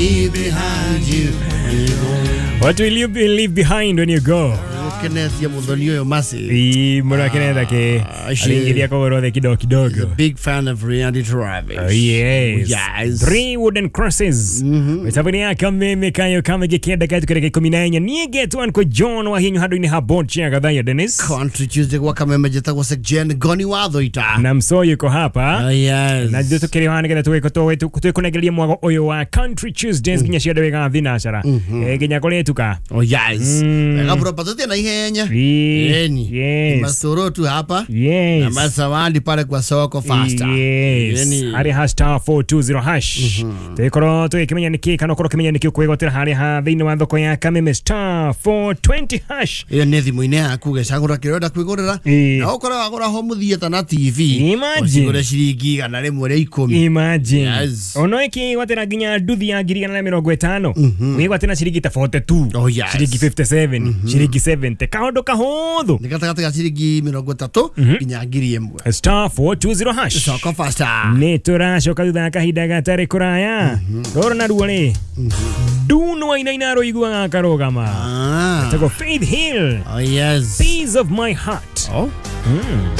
leave behind you. What will you leave behind when you go? Kenneth ya mudhonio yo masi. Mwana Kenneth ke alingilia kogoro de kidogo kidogo. He's a big fan of Rihanna Travis. Yes. Yes. 3 wooden crosses. Metabania kame kayo kame gekenda kaitu kare 14 ni get one ko John wa hinyo hadu ni habon chia kadhaa Dennis. Country Tuesday kwa kame majeta kwa sekjen goni wadho ita. Na mso yuko hapa. Yes. Na dito kiri wana kena tuwe kotowe tuwe kunegelia mwago oyo wa Country Tuesdays kinya shia dewe dhina ashara. Kinya kole tuka. Oh yes. Ngaburo patote na Kenya. Yes. Masoro tu hapa. Yes. Na masawandi pale kwa soko faster. Yes. Hari hashtag 420 hash. Tekoro tu kimenya niki kana koro kimenya niki kwegotera hari ha thini wa thoko ya Kameme star 420 hash. Iyo nethi muine akuge cagura kiroda kwigurira. Na ukora agura ho muthieta na TV. Imagine. Ukora ciringi kana rimwe ria 10. Imagine. Yes. Ono iki watera ginya nduthi ya 250. Wigwatena ciringi ta 42. Oh yes. Ciringi 57. Ciringi 70. Kahondo kahotho. Nikatagata ga ciringi 30 ginya 1000. Star 420 hash. Soko faster. Neturacoka thutha kahinda gatari kuraya. Rora na ruole. Duno inainaro igua karogama. Tako Faith Hill. Oh yes. Peace of my heart. Oh.